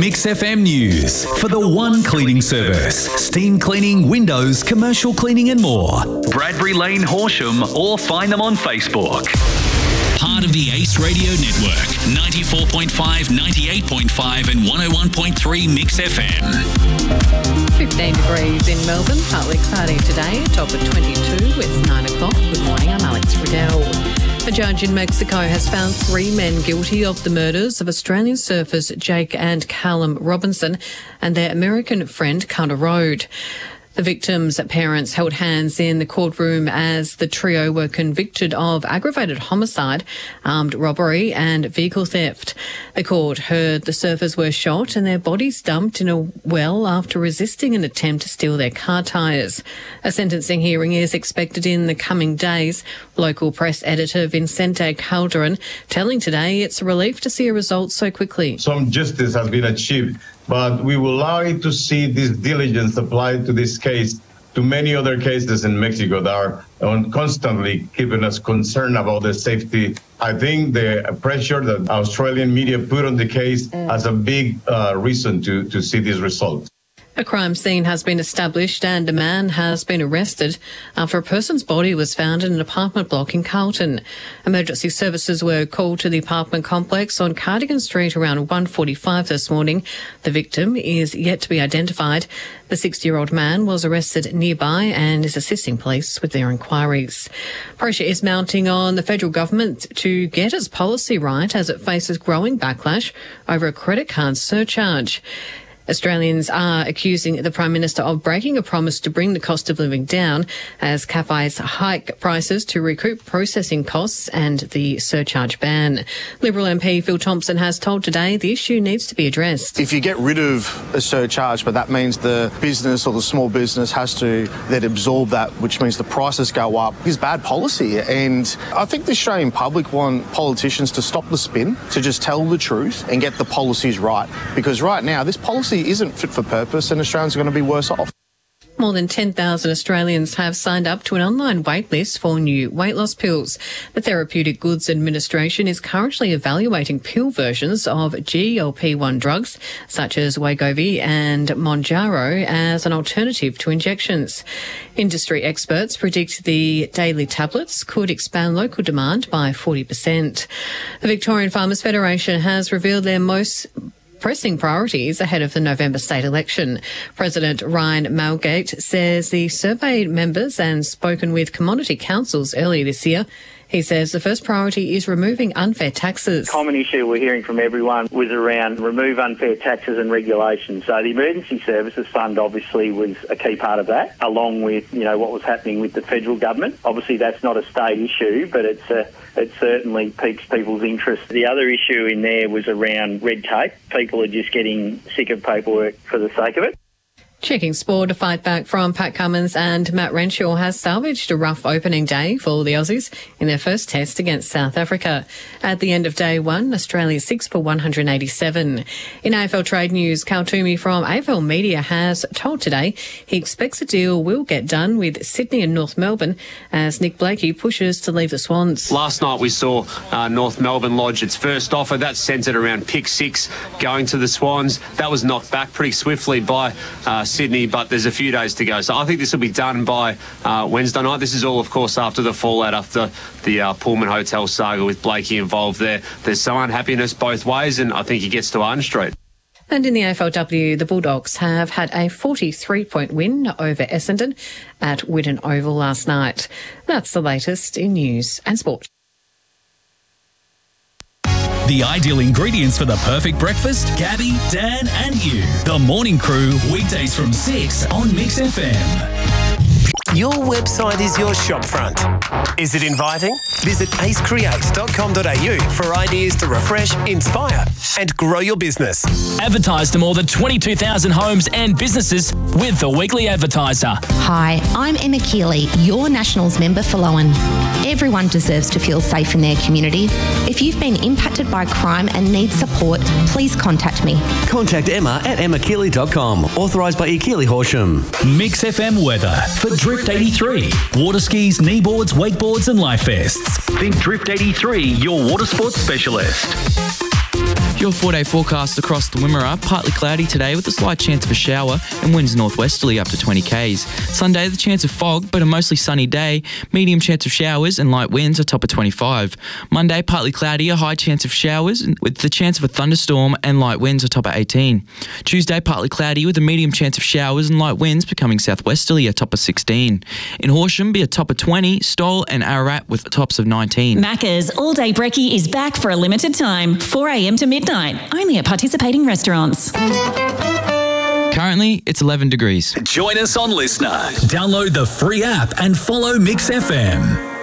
Mix FM News for the One Cleaning Service. Steam cleaning, windows, commercial cleaning and more. Bradbury Lane, Horsham, or find them on Facebook. Part of the Ace Radio Network, 94.5, 98.5 and 101.3 Mix FM. 15 degrees in Melbourne, partly cloudy today, top of 22. It's 9 o'clock. Good morning, I'm Alex Riddell. A judge in Mexico has found 3 men guilty of the murders of Australian surfers Jake and Callum Robinson and their American friend Carter Road. The victims' parents held hands in the courtroom as the trio were convicted of aggravated homicide, armed robbery and vehicle theft. The court heard the surfers were shot and their bodies dumped in a well after resisting an attempt to steal their car tyres. A sentencing hearing is expected in the coming days. Local press editor Vicente Calderon telling Today it's a relief to see a result so quickly. Some justice has been achieved, but we will like to see this diligence applied to this case to many other cases in Mexico that are constantly keeping us concerned about the safety. I think the pressure that Australian media put on the case has a big reason to see this result. A crime scene has been established and a man has been arrested after a person's body was found in an apartment block in Carlton. Emergency services were called to the apartment complex on Cardigan Street around 1:45 this morning. The victim is yet to be identified. The 60-year-old man was arrested nearby and is assisting police with their inquiries. Pressure is mounting on the federal government to get its policy right as it faces growing backlash over a credit card surcharge. Australians are accusing the Prime Minister of breaking a promise to bring the cost of living down as cafes hike prices to recoup processing costs and the surcharge ban. Liberal MP Phil Thompson has told Today the issue needs to be addressed. If you get rid of a surcharge, but that means the business or the small business has to then absorb that, which means the prices go up, is bad policy. And I think the Australian public want politicians to stop the spin, to just tell the truth and get the policies right. Because right now, this policy isn't fit for purpose and Australians are going to be worse off. More than 10,000 Australians have signed up to an online wait list for new weight loss pills. The Therapeutic Goods Administration is currently evaluating pill versions of GLP-1 drugs such as Wegovy and Mounjaro as an alternative to injections. Industry experts predict the daily tablets could expand local demand by 40%. The Victorian Farmers Federation has revealed their most pressing priorities ahead of the November state election. President Ryan Malgate says the surveyed members and spoken with commodity councils earlier this year. He says the first priority is removing unfair taxes. Common issue we're hearing from everyone was around remove unfair taxes and regulations. So the Emergency Services Fund obviously was a key part of that, along with, what was happening with the federal government. Obviously that's not a state issue, but it certainly piques people's interest. The other issue in there was around red tape. People are just getting sick of paperwork for the sake of it. Checking sport, a fight back from Pat Cummins and Matt Renshaw has salvaged a rough opening day for the Aussies in their first test against South Africa. At the end of day one, Australia 6 for 187. In AFL trade news, Cal Toomey from AFL Media has told Today he expects a deal will get done with Sydney and North Melbourne as Nick Blakey pushes to leave the Swans. Last night we saw North Melbourne lodge its first offer. That's centred around pick 6 going to the Swans. That was knocked back pretty swiftly by Sydney, but there's a few days to go. So I think this will be done by Wednesday night. This is all, of course, after the fallout after the Pullman Hotel saga with Blakey involved there. There's some unhappiness both ways, and I think he gets to Arden Street. And in the AFLW, the Bulldogs have had a 43-point win over Essendon at Whitten Oval last night. That's the latest in news and sport. The ideal ingredients for the perfect breakfast, Gabby, Dan and you. The Morning Crew, weekdays from 6 on Mix FM. Your website is your shopfront. Is it inviting? Visit acecreate.com.au for ideas to refresh, inspire and grow your business. Advertise to more than 22,000 homes and businesses with The Weekly Advertiser. Hi, I'm Emma Keeley, your Nationals member for Lowen. Everyone deserves to feel safe in their community. If you've been impacted by crime and need support, please contact me. Contact Emma at emmakeeley.com. Authorised by E. Keeley Horsham. Mix FM weather for Drift 83. Water skis, kneeboards, wakeboards and life vests. Think Drift 83, your water sports specialist. Your 4-day forecast across the Wimmera, partly cloudy today with a slight chance of a shower and winds northwesterly up to 20 k's. Sunday, the chance of fog, but a mostly sunny day. Medium chance of showers and light winds, a top of 25. Monday, partly cloudy, a high chance of showers with the chance of a thunderstorm and light winds, a top of 18. Tuesday, partly cloudy with a medium chance of showers and light winds becoming southwesterly, a top of 16. In Horsham, be a top of 20. Stowell and Ararat with tops of 19. Macca's All Day Brekkie is back for a limited time, 4 a.m. to midnight, only at participating restaurants. Currently, it's 11 degrees. Join us on Listener. Download the free app and follow Mix FM.